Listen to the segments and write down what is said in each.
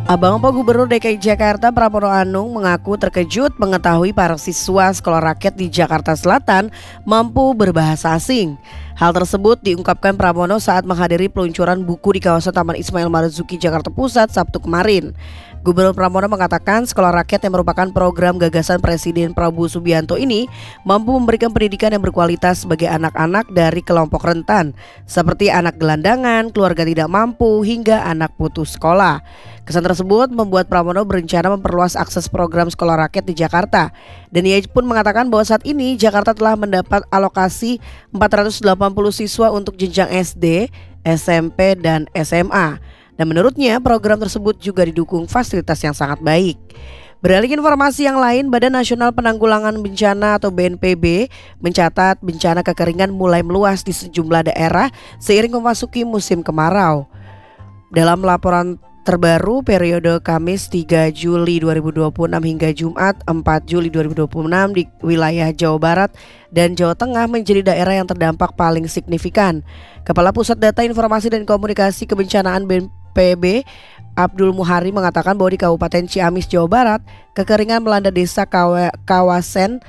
Abang Gubernur DKI Jakarta Pramono Anung mengaku terkejut mengetahui para siswa sekolah rakyat di Jakarta Selatan mampu berbahasa asing. Hal tersebut diungkapkan Pramono saat menghadiri peluncuran buku di kawasan Taman Ismail Marzuki, Jakarta Pusat, Sabtu kemarin. Gubernur Pramono mengatakan sekolah rakyat yang merupakan program gagasan Presiden Prabowo Subianto ini mampu memberikan pendidikan yang berkualitas bagi anak-anak dari kelompok rentan, seperti anak gelandangan, keluarga tidak mampu, hingga anak putus sekolah. Kesan tersebut membuat Pramono berencana memperluas akses program sekolah rakyat di Jakarta. Dan ia pun mengatakan bahwa saat ini Jakarta telah mendapat alokasi 480 siswa untuk jenjang SD, SMP, dan SMA. Dan menurutnya program tersebut juga didukung fasilitas yang sangat baik. Beralih informasi yang lain, Badan Nasional Penanggulangan Bencana atau BNPB mencatat bencana kekeringan mulai meluas di sejumlah daerah seiring memasuki musim kemarau. Dalam laporan terbaru periode Kamis 3 Juli 2026 hingga Jumat 4 Juli 2026 di wilayah Jawa Barat dan Jawa Tengah menjadi daerah yang terdampak paling signifikan. Kepala Pusat Data Informasi dan Komunikasi Kebencanaan BNPB Abdul Muhari mengatakan bahwa di Kabupaten Ciamis, Jawa Barat, kekeringan melanda desa Kawasen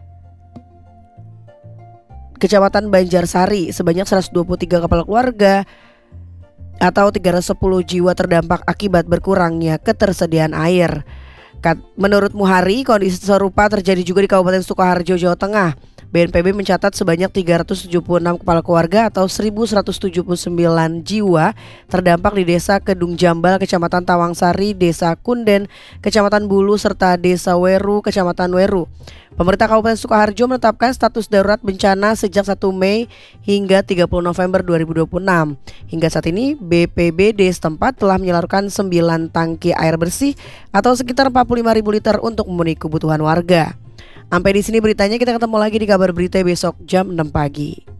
Kecamatan Banjarsari. Sebanyak 123 kepala keluarga atau 310 jiwa terdampak akibat berkurangnya ketersediaan air. Menurut Muhari, kondisi serupa terjadi juga di Kabupaten Sukoharjo, Jawa Tengah. BNPB mencatat sebanyak 376 kepala keluarga atau 1.179 jiwa terdampak di Desa Kedung Jambal, Kecamatan Tawangsari, Desa Kunden, Kecamatan Bulu, serta Desa Weru, Kecamatan Weru. Pemerintah Kabupaten Sukoharjo menetapkan status darurat bencana sejak 1 Mei hingga 30 November 2026. Hingga saat ini BPBD setempat telah menyalurkan 9 tangki air bersih atau sekitar 45.000 liter untuk memenuhi kebutuhan warga. Sampai di sini beritanya, kita ketemu lagi di kabar berita besok jam 6 pagi.